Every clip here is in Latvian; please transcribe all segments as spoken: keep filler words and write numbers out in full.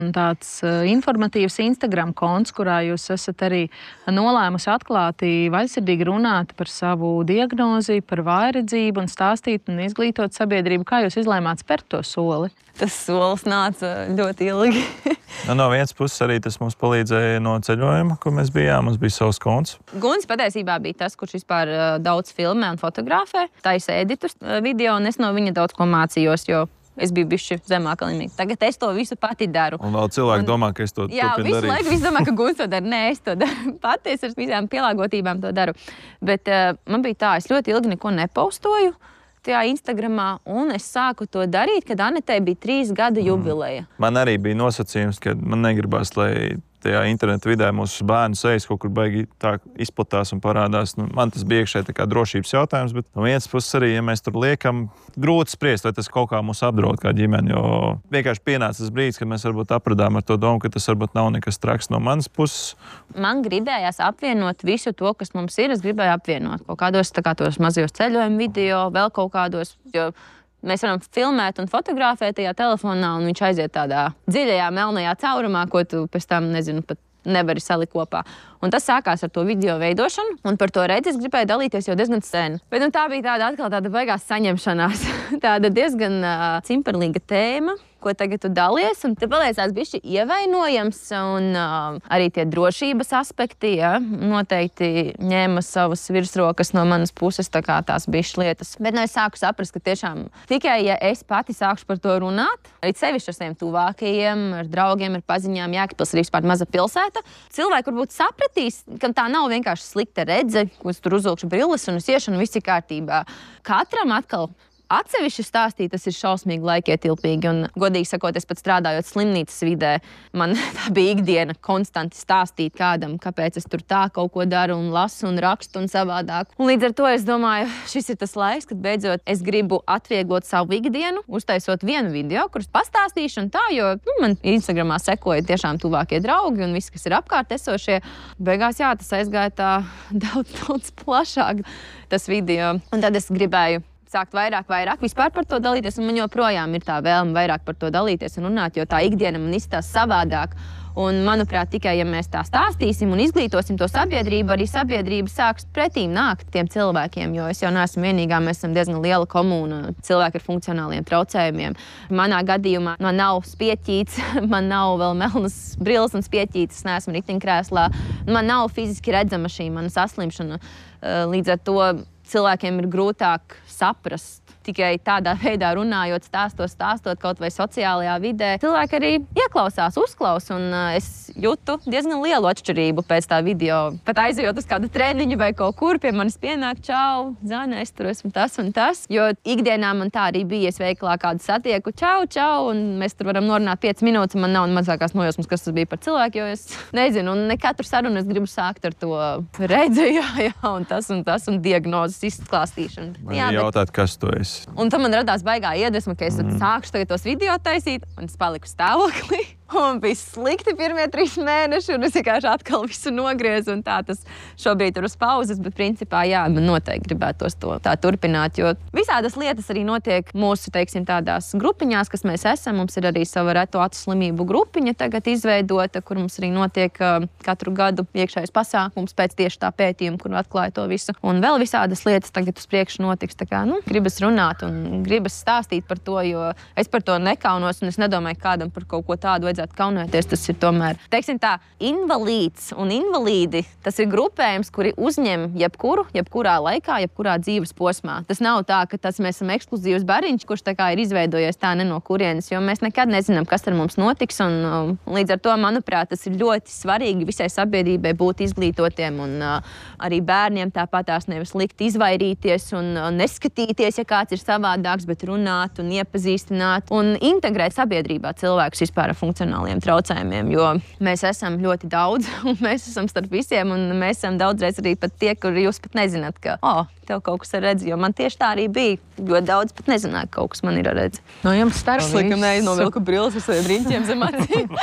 Tāds informatīvs Instagram konts, kurā jūs esat arī nolēmusi atklāti vaļsirdīgi runāt par savu diagnozi, par vājredzību un stāstīt un izglītot sabiedrību. Kā jūs izlēmāt spērt to soli? Tas solis nāca ļoti ilgi. Nu, no vienas puses arī tas mums palīdzēja no ceļojuma, kur mēs bijām. Mums bija savs konts. Guns patiesībā bija tas, kurš vispār daudz filmē un fotografē. Taisa editus video, un es no viņa daudz ko mācījos, jo es biju bišķi zemāka līmenī. Tagad es to visu pati daru. Un vēl cilvēki un, domā, ka es to jā, turpinu darīt. Jā, visu laiku visi domā, ka Guns to dara. Nē, es to daru. Pati es ar visām pielāgotībām to daru. Bet uh, man bija tā, es ļoti ilgi neko nepaustoju tajā Instagramā, un es sāku to darīt, kad Anetei bija trīs gadu jubileja. Mm. Man arī bija nosacījums, ka man negribas, lai tajā interneta vidē mūsu bērnu sejas kaut kur baigi tā izplatās un parādās. Nu, man tas bija iekšēji tā kā drošības jautājums, bet no vienas puses arī, ja mēs tur liekam, grūti spriest, vai tas kaut kā mūs apdraud kā ģimeni, jo vienkārši pienāca tas brīdis, kad mēs varbūt apradām ar to domu, ka tas varbūt nav nekas traks no manas puses. Man gribējās apvienot visu to, kas mums ir. Es gribēju apvienot kaut kādos tā kā tos mazajos ceļojumu video, vēl kaut kādos, jo mēs varam filmēt un fotografēt tajā telefonā, un viņš aiziet tādā dziļajā, melnajā caurumā, ko tu pēc tam, nezinu, pat nevari salikt kopā. Un tas sākās ar to video veidošanu, un par to redzi es gribēju dalīties jau diezgan sen. Bet nu, tā bija tāda atkal tāda beigās saņemšanās, tāda diezgan uh, cimperlīga tēma, ko tagad tu dalies, un te paliecās bišķi ievainojams, un uh, arī tie drošības aspekti, ja, noteikti ņēma savas virsrokas no manas puses, tā kā tās bišķi lietas. Bet nu, es sāku saprast, ka tiešām tikai, ja es pati sākšu par to runāt, arī sevišķi ar saviem tuvākajiem, ar draugiem, ar paziņām, Jēkabpils ir vispār maza pilsēta, cilvēki varbūt sapratīs, ka tā nav vienkārši slikta redze, ko es tur uzvilkšu brilles un es iešu un viss ir kārtībā. Katram atkal atsevišķi stāstīt, tas ir šausmīgi laikietilpīgi, un, godīgi sakot, es pat strādājot slimnīcas vidē, man tā bija ikdiena konstanti stāstīt kādam, kāpēc es tur tā kaut ko daru un lasu un rakstu un savādāk. Un līdz ar to es domāju, šis ir tas laiks, kad beidzot es gribu atvieglot savu ikdienu, uztaisot vienu video, kurus pastāstīšu un tā, jo nu, man Instagramā sekoja tiešām tuvākie draugi un viss, kas ir apkārt esošie. Beigās, jā, tas aizgāja tā daudz, daudz plašāk, tas video. Un tad es gribēju sākt vairāk, vairāk vispār par to dalīties, un man joprojām ir tā vēlme vairāk par to dalīties un runāt, jo tā ikdiena man izstās savādāk. Un, manuprāt, tikai, ja mēs tā stāstīsim un izglītosim to sabiedrību, arī sabiedrība sāks pretīm nākt tiem cilvēkiem, jo es jau neesmu vienīgā, mēs esam diezgan liela komūna, cilvēki ar funkcionāliem traucējumiem. Manā gadījumā man nav spieķīts, man nav vēl melnas brilles un spieķītes, neesmu riteņkrēslā, man nav fiziski redzama šī mana saslimšana. Līdz ar to cilvēkiem ir grūtāk saprast, tikai tādā veidā runājot, stāstot, stāstot kaut vai sociālajā vidē. Cilvēki arī ieklausās, uzklaus, un uh, es jūtu diezgan lielu atšķirību pēc tā video. Pat aizejot uz kādu treniņu vai kaut kur, pie manis pienāk, čau, Zana, es tur esmu tas un tas. Jo ikdienā man tā arī bija, es veiklā kādu satieku, čau, čau, un mēs tur varam norunāt piecas minūtes, un man nav mazākās nojausmas, kas tas bija par cilvēku, jo es nezinu, un ne katru sarunu es gribu sākt ar to redzi, jā, jā, un tas un tas, un diagnozes izklāstīšanu. Jā, jautāt, bet kas tu esi? Un tad man radās baigā iedvesma, ka es mm. sākšu tagad tos video taisīt, un es paliku stāvoklī. Un bija slikti pirmie trīs mēneši, un es vienkārši atkal visu nogriezu, un tā tas šobrīd ir uz pauzes, bet principā, jā, man noteikti gribētos to tā turpināt, jo visādas lietas arī notiek mūsu, teiksim, tādās grupiņās, kas mēs esam. Mums ir arī sava reto acu slimību grupiņa tagad izveidota, kur mums arī notiek uh, katru gadu iekšējais pasākums pēc tieši tā pētījuma, kur atklāja to visu. Un vēl visādas lietas tagad uz priekšu notiks, tā kā, nu, gribas runāt un gribas stāstīt par to, jo es par to nekaunos, un es nedomāju, kādam par kaut ko tādu vajadzētu kaunēties. Tas ir tomēr, teiksim tā, invalīds un invalīdi, tas ir grupējums, kuri uzņem jebkuru, jebkurā laikā, jebkurā dzīves posmā. Tas nav tā, ka tas mēs esam ekskluzīvs bariņš, kurš tā kā ir izveidojies tā ne no kurienes, jo mēs nekad nezinām, kas ar mums notiks, un um, līdz ar to, manuprāt, tas ir ļoti svarīgi visai sabiedrībai būt izglītotiem, un uh, arī bērniem tāpatās nevis likt izvairīties un uh, neskatīties, ja kāds ir savādāks, bet runāt un iepazīstināt un integrēt sabiedrībā cilvēkus vispār ar funkcionāliem traucējumiem, jo mēs esam ļoti daudz, un mēs esam starp visiem, un mēs esam daudzreiz arī pat tie, kur jūs pat nezināt, ka, o, oh, tev kaut kas ar redzi, jo man tieši tā arī bija, jo daudz pat nezināja, ka kaut kas man ir ar redzi. No jums starp slikam, nē, novilku brilles ar saviem riņķiem zem acīm.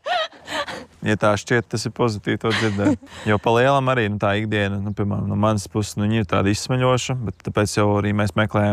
Ja tā šķiet, tas ir pozitīvi to dzirdēt. Jo pa lielam arī nu, tā ikdiena, nu, piemēram, no manas puses, nu, viņa ir tāda izsmeļoša, bet tāpēc jau arī mēs meklējam